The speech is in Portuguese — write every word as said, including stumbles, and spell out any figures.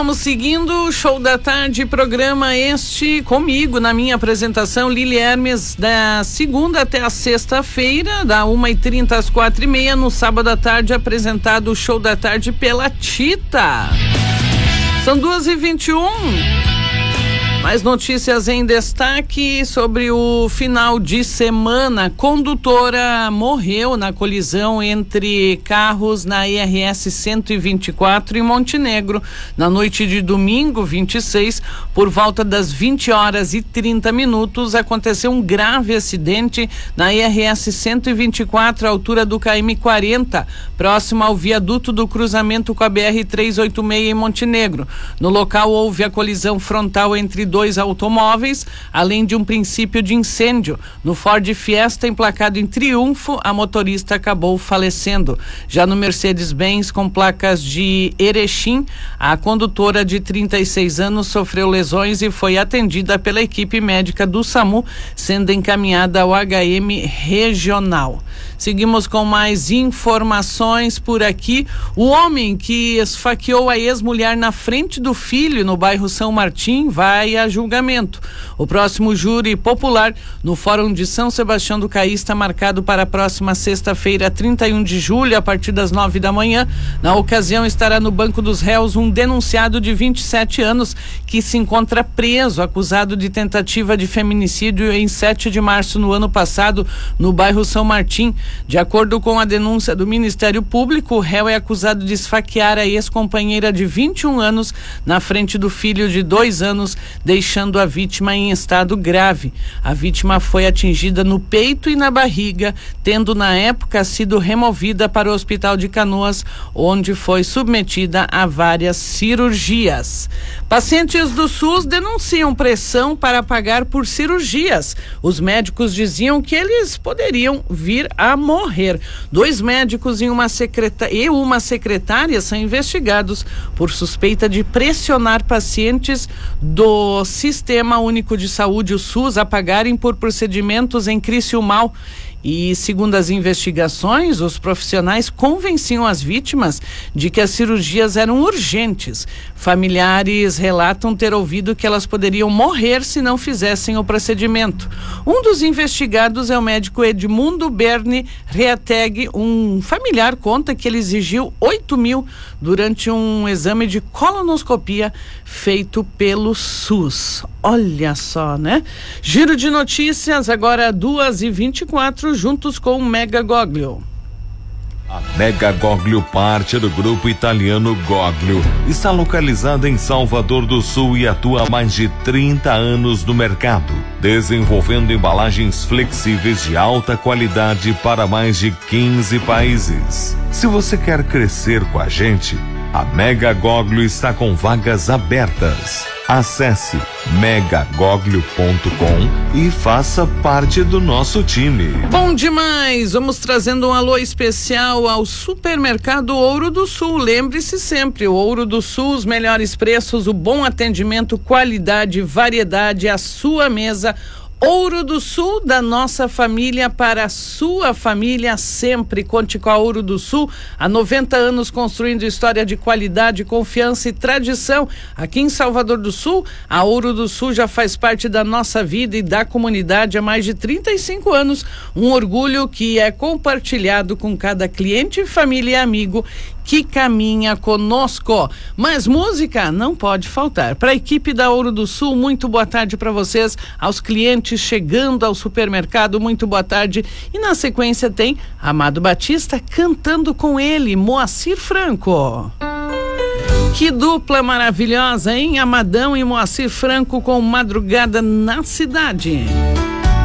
Vamos seguindo o Show da Tarde, programa este comigo, na minha apresentação, Lili Hermes, da segunda até a sexta-feira, da uma e trinta às quatro e meia, no sábado à tarde, apresentado o Show da Tarde pela Tita. São duas e vinte e um. Mais notícias em destaque sobre o final de semana. Condutora morreu na colisão entre carros na I R S cento e vinte e quatro em Montenegro, na noite de domingo vinte e seis, por volta das vinte horas e trinta minutos, aconteceu um grave acidente na I R S cento e vinte e quatro, à altura do K M quarenta, próximo ao viaduto do cruzamento com a B R trezentos e oitenta e seis em Montenegro. No local houve a colisão frontal entre dois automóveis, além de um princípio de incêndio. No Ford Fiesta, emplacado em Triunfo, a motorista acabou falecendo. Já no Mercedes-Benz, com placas de Erechim, a condutora de trinta e seis anos sofreu lesões e foi atendida pela equipe médica do SAMU, sendo encaminhada ao H M regional. Seguimos com mais informações por aqui. O homem que esfaqueou a ex-mulher na frente do filho no bairro São Martim vai a julgamento. O próximo júri popular no Fórum de São Sebastião do Caí está marcado para a próxima sexta-feira, trinta e um de julho, a partir das nove da manhã. Na ocasião estará no banco dos réus um denunciado de vinte e sete anos que se encontra preso, acusado de tentativa de feminicídio em sete de março no ano passado, no bairro São Martim. De acordo com a denúncia do Ministério Público, o réu é acusado de esfaquear a ex-companheira de vinte e um anos na frente do filho de dois anos, deixando a vítima em estado grave. A vítima foi atingida no peito e na barriga, tendo na época sido removida para o Hospital de Canoas, onde foi submetida a várias cirurgias. Pacientes do SUS denunciam pressão para pagar por cirurgias. Os médicos diziam que eles poderiam vir a morrer. Dois médicos e uma, secreta- e uma secretária são investigados por suspeita de pressionar pacientes do Sistema Único de Saúde, o SUS, a pagarem por procedimentos em Criciúmal. E, segundo as investigações, os profissionais convenciam as vítimas de que as cirurgias eram urgentes. Familiares relatam ter ouvido que elas poderiam morrer se não fizessem o procedimento. Um dos investigados é o médico Edmundo Berni Reateg. Um familiar conta que ele exigiu oito mil durante um exame de colonoscopia feito pelo SUS. Olha só, né? Giro de notícias, agora duas e vinte e quatro, juntos com o Mega Goglio. A Mega Goglio, parte do grupo italiano Goglio, está localizada em Salvador do Sul e atua há mais de trinta anos no mercado, desenvolvendo embalagens flexíveis de alta qualidade para mais de quinze países. Se você quer crescer com a gente, a Mega Goglio está com vagas abertas. Acesse mega goglio ponto com e faça parte do nosso time. Bom demais! Vamos trazendo um alô especial ao Supermercado Ouro do Sul. Lembre-se sempre, o Ouro do Sul, os melhores preços, o bom atendimento, qualidade, variedade, a sua mesa. Ouro do Sul, da nossa família para a sua família sempre. Conte com a Ouro do Sul, há noventa anos construindo história de qualidade, confiança e tradição. Aqui em Salvador do Sul, a Ouro do Sul já faz parte da nossa vida e da comunidade há mais de trinta e cinco anos. Um orgulho que é compartilhado com cada cliente, família e amigo que caminha conosco. Mas música não pode faltar. Para a equipe da Ouro do Sul, muito boa tarde para vocês. Aos clientes chegando ao supermercado, muito boa tarde. E na sequência tem Amado Batista cantando com ele, Moacir Franco. Que dupla maravilhosa, hein? Amadão e Moacir Franco com Madrugada na Cidade.